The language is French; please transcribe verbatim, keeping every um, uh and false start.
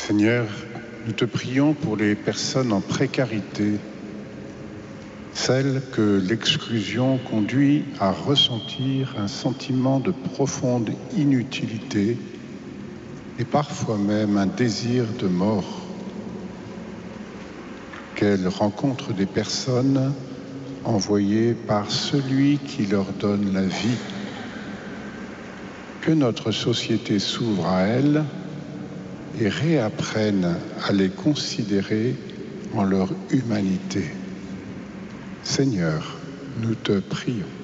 Seigneur, nous te prions pour les personnes en précarité, celles que l'exclusion conduit à ressentir un sentiment de profonde inutilité et parfois même un désir de mort. Qu'elles rencontrent des personnes envoyées par celui qui leur donne la vie. Que notre société s'ouvre à elles et réapprenne à les considérer en leur humanité. Seigneur, nous te prions.